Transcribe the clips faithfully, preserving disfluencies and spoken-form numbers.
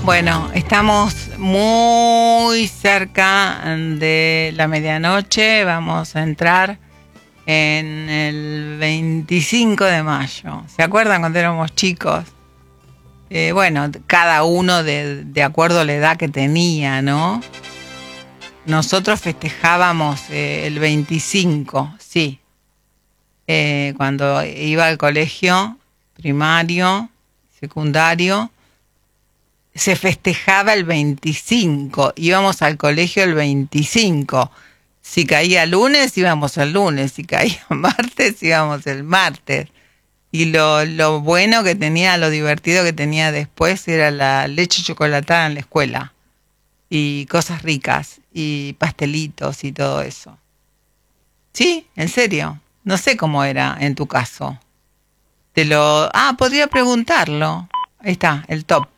Bueno, estamos muy cerca de la medianoche. Vamos a entrar en el veinticinco de mayo. ¿Se acuerdan cuando éramos chicos? Eh, bueno, cada uno de, de acuerdo a la edad que tenía, ¿no? Nosotros festejábamos eh, el veinticinco, sí. Eh, cuando iba al colegio primario, secundario, se festejaba el veinticinco. Íbamos al colegio el veinticinco. Si caía lunes, íbamos el lunes. Si caía martes, íbamos el martes. Y lo, lo bueno que tenía, lo divertido que tenía después era la leche chocolatada en la escuela. Y cosas ricas, y pastelitos y todo eso. Sí, en serio. No sé cómo era en tu caso. Te lo... Ah, podría preguntarlo. Ahí está, el top.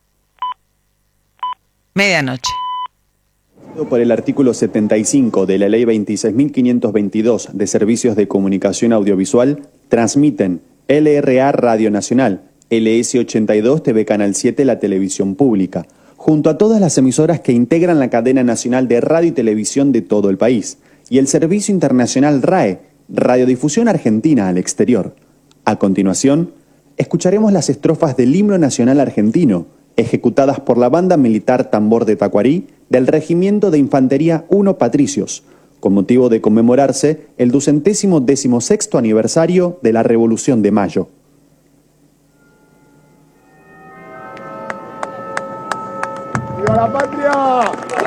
Medianoche. Por el artículo setenta y cinco de la Ley veintiséis mil quinientos veintidós de Servicios de Comunicación Audiovisual, transmiten L R A Radio Nacional, L S ochenta y dos T V Canal siete, la televisión pública, junto a todas las emisoras que integran la cadena nacional de radio y televisión de todo el país, y el servicio internacional R A E, Radiodifusión Argentina al Exterior. A continuación, escucharemos las estrofas del himno nacional argentino, ejecutadas por la Banda Militar Tambor de Tacuarí del Regimiento de Infantería uno Patricios, con motivo de conmemorarse el ducentésimo decimosexto aniversario de la Revolución de Mayo. ¡Viva la patria!